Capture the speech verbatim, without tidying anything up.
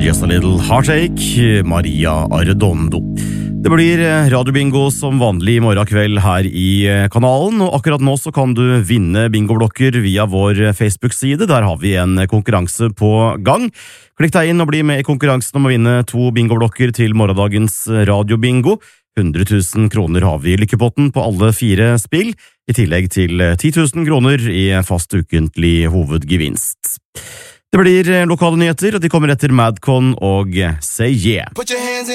Just a Little Heartache, Maria Arredondo. Det blir radiobingo som vanlig i morgen kveld her i kanalen, og akkurat nå så kan du vinne bingoblokker via vår Facebook-side. Der har vi en konkurranse på gang. Klikk deg inn og bli med i konkurransen om å vinne to bingoblokker til morgendagens radiobingo. hundre tusen kroner har vi i lykkepotten på alle fire spill, i tillegg til ti tusen kroner i fast ukentlig hovedgevinst. Det blir lokale nyheter, og de kommer etter Madcon og Say Yeah.